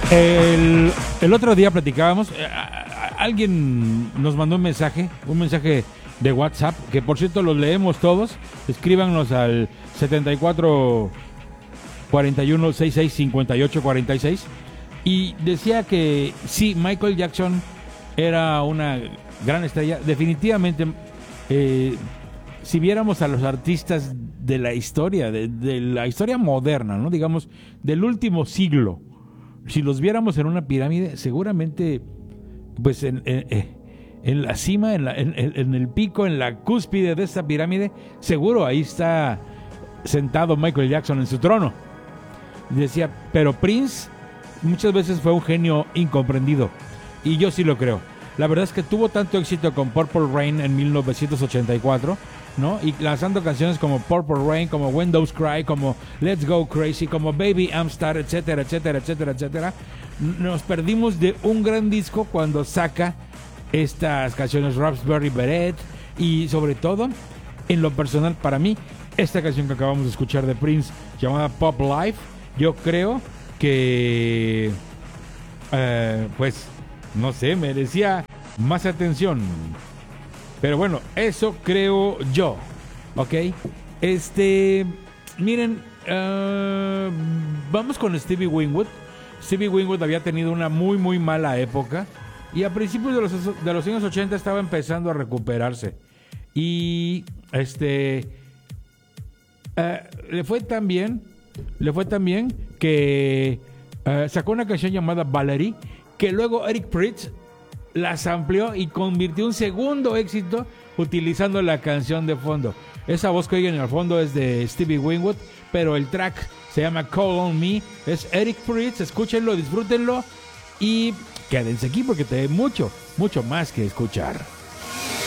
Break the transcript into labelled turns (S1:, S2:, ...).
S1: El otro día platicábamos, alguien nos mandó un mensaje de WhatsApp, que por cierto los leemos todos. Escríbanos al 74 41 66 58 46. Y decía que sí, Michael Jackson era una gran estrella. Definitivamente, si viéramos a los artistas de la historia, de la historia moderna, ¿no? Digamos, del último siglo, si los viéramos en una pirámide, seguramente, pues en la cima, en el pico, en la cúspide de esta pirámide, seguro ahí está sentado Michael Jackson en su trono. Decía, pero Prince muchas veces fue un genio incomprendido, y yo sí lo creo. La verdad es que tuvo tanto éxito con Purple Rain en 1984, ¿no? Y lanzando canciones como Purple Rain, como Windows Cry, como Let's Go Crazy, como Baby I'm Star, etcétera, etcétera, etcétera, etcétera. Nos perdimos de un gran disco cuando saca estas canciones Raspberry Beret, y sobre todo, en lo personal para mí, esta canción que acabamos de escuchar de Prince, llamada Pop Life, yo creo que pues no sé, merecía más atención. Pero bueno, eso creo yo. ¿Ok? Miren, vamos con Stevie Winwood. Stevie Winwood había tenido una muy muy mala época, y a principios de los años 80 estaba empezando a recuperarse. Y le fue tan bien que sacó una canción llamada Valerie, que luego Eric Prydz la amplió y convirtió en un segundo éxito utilizando la canción de fondo. Esa voz que oyen en el fondo es de Stevie Winwood, pero el track se llama Call on Me, es Eric Prydz. Escúchenlo, disfrútenlo y quédense aquí porque te hay mucho, mucho más que escuchar.